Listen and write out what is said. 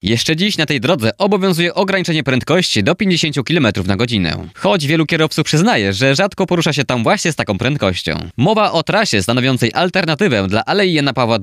Jeszcze dziś na tej drodze obowiązuje ograniczenie prędkości do 50 km na godzinę. Choć wielu kierowców przyznaje, że rzadko porusza się tam właśnie z taką prędkością. Mowa o trasie stanowiącej alternatywę dla Alei Jana Pawła